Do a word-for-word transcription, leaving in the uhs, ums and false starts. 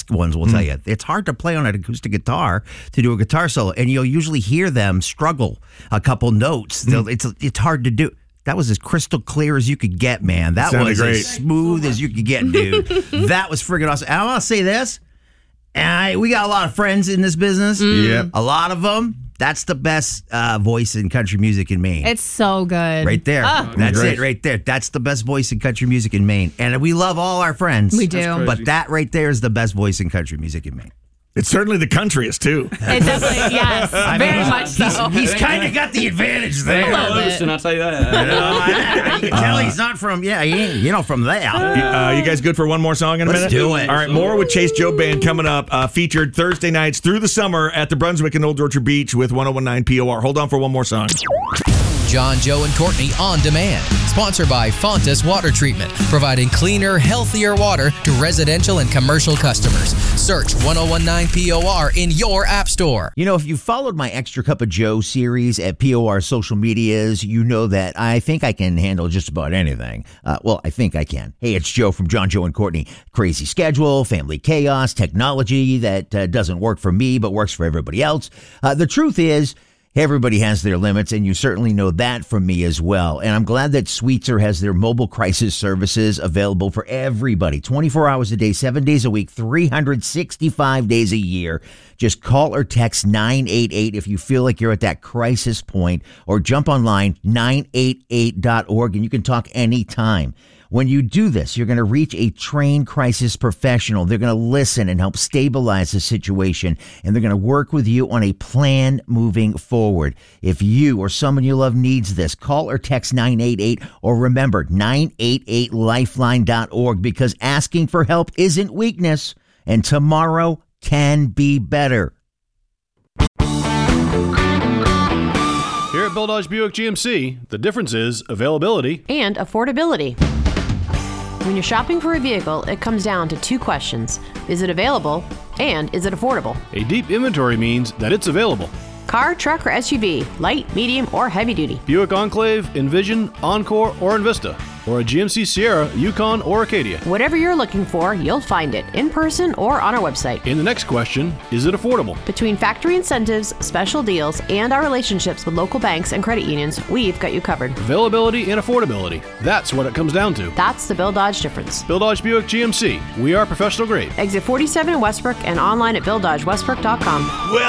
best ones will mm. tell you, it's hard to play on an acoustic guitar to do a guitar solo, and you'll usually hear them struggle a couple notes. Mm. It's it's hard to do. That was as crystal clear as you could get, man. That was great. As smooth as you could get, dude. That was friggin' awesome. And I want to say this, and I, we got a lot of friends in this business. Mm. Yeah, a lot of them. That's the best uh, voice in country music in Maine. It's so good. Right there. Oh. That's Great. it right there. That's the best voice in country music in Maine. And we love all our friends. We do. But that right there is the best voice in country music in Maine. It's certainly the countryest, too. It definitely, yes. I very mean, much so. He's, he's kind of got the advantage there. Listen, I'll tell you that. You know, I, you can tell he's not from, yeah, he ain't, you know, from there. Uh, you guys good for one more song in a Let's minute? do it. All right, more with Chase Joe Band coming up, uh, featured Thursday nights through the summer at the Brunswick and Old Orchard Beach with one oh one nine P O R. Hold on for one more song. John, Joe, and Courtney on demand. Sponsored by Fontas Water Treatment, providing cleaner, healthier water to residential and commercial customers. Search one oh one nine P O R in your app store. You know, if you followed my Extra Cup of Joe series at P O R social medias, you know that I think I can handle just about anything. Uh, well, I think I can. Hey, it's Joe from John, Joe, and Courtney. Crazy schedule, family chaos, technology that uh, doesn't work for me but works for everybody else. Uh, the truth is, everybody has their limits, and you certainly know that from me as well. And I'm glad that Sweetser has their mobile crisis services available for everybody. twenty-four hours a day, seven days a week, three hundred sixty-five days a year. Just call or text nine eight eight if you feel like you're at that crisis point, or jump online, nine eight eight dot org, and you can talk anytime. When you do this, you're going to reach a trained crisis professional. They're going to listen and help stabilize the situation, and they're going to work with you on a plan moving forward. If you or someone you love needs this, call or text nine eight eight, or remember nine eight eight lifeline dot org, because asking for help isn't weakness, and tomorrow can be better. Here at Bill Dodge Buick G M C, the difference is availability and affordability. When you're shopping for a vehicle, it comes down to two questions. Is it available, and is it affordable? A deep inventory means that it's available. Car, truck, or S U V, light, medium, or heavy duty. Buick Enclave, Envision, Encore, or Envista. Or a G M C Sierra, Yukon, or Acadia. Whatever you're looking for, you'll find it in person or on our website. And the next question, is it affordable? Between factory incentives, special deals, and our relationships with local banks and credit unions, we've got you covered. Availability and affordability. That's what it comes down to. That's the Bill Dodge difference. Bill Dodge Buick G M C. We are professional grade. Exit forty-seven in Westbrook and online at bill dodge westbrook dot com. Well,